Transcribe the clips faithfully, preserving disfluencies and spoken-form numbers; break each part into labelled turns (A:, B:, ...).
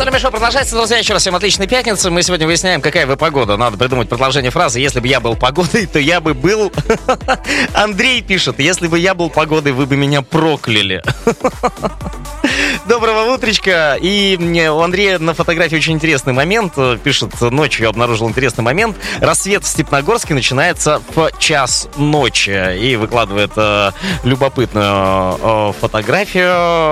A: Мусульман Шоу продолжается, друзья. Еще раз всем отличной пятницы. Мы сегодня выясняем, какая вы погода. Надо придумать продолжение фразы. Если бы я был погодой, то я бы был... Андрей пишет, если бы я был погодой, вы бы меня прокляли. Доброго утречка. И у Андрея на фотографии очень интересный момент. Пишет, ночью я обнаружил интересный момент. Рассвет в Степногорске начинается в час ночи. И выкладывает э, любопытную э, фотографию.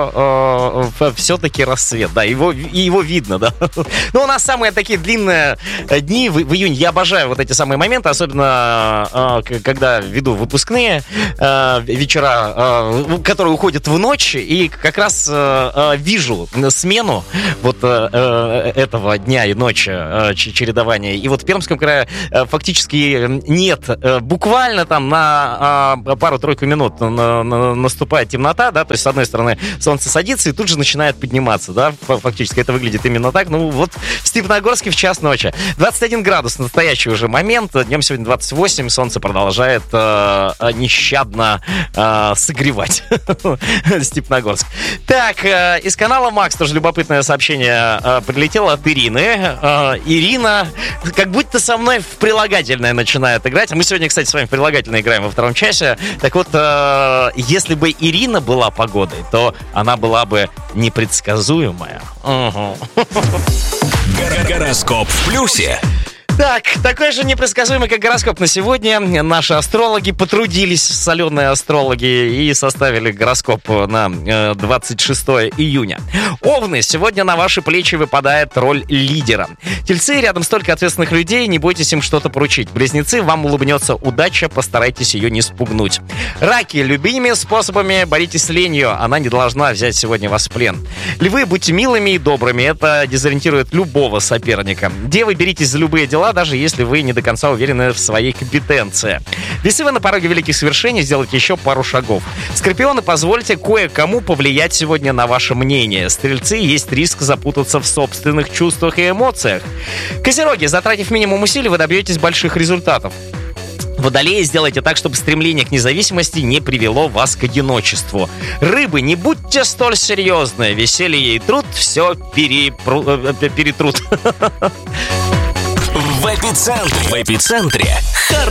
A: Э, все-таки рассвет. Да, его, его видно, да. Но у нас самые такие длинные дни в, в июне. Я обожаю вот эти самые моменты. Особенно, э, когда веду выпускные э, вечера, э, которые уходят в ночь. И как раз... вижу смену вот э, этого дня и ночи э, чередования. И вот в Пермском крае э, фактически нет. Э, буквально там на э, пару-тройку минут на, на, наступает темнота, да, то есть с одной стороны солнце садится и тут же начинает подниматься, да, фактически это выглядит именно так. Ну вот в Степногорске в час ночи. двадцать один градус, настоящий уже момент. Днем сегодня двадцать восемь, солнце продолжает э, нещадно э, согревать Степногорск. Так, э, из канала Макс тоже любопытное сообщение э, прилетело от Ирины. Э, Ирина как будто со мной в прилагательное начинает играть. Мы сегодня, кстати, с вами в прилагательное играем во втором часе. Так вот, э, если бы Ирина была погодой, то она была бы непредсказуемая. Угу.
B: Гороскоп в плюсе.
A: Так, такой же непредсказуемый, как гороскоп на сегодня. Наши астрологи потрудились, соленые астрологи, и составили гороскоп на двадцать шестое июня. Овны, сегодня на ваши плечи выпадает роль лидера. Тельцы, рядом столько ответственных людей, не бойтесь им что-то поручить. Близнецы, вам улыбнется удача, постарайтесь ее не спугнуть. Раки, любыми способами боритесь с ленью, она не должна взять сегодня вас в плен. Львы, будьте милыми и добрыми, это дезориентирует любого соперника. Девы, беритесь за любые дела, даже если вы не до конца уверены в своей компетенции. Весы, вы на пороге великих свершений, сделайте еще пару шагов. Скорпионы, позвольте кое-кому повлиять сегодня на ваше мнение. Стрельцы, есть риск запутаться в собственных чувствах и эмоциях. Козероги, затратив минимум усилий, вы добьетесь больших результатов. Водолеи, сделайте так, чтобы стремление к независимости не привело вас к одиночеству. Рыбы, не будьте столь серьезны. Веселье и труд все перепру... перетрут.
B: В эпицентре. В эпицентре.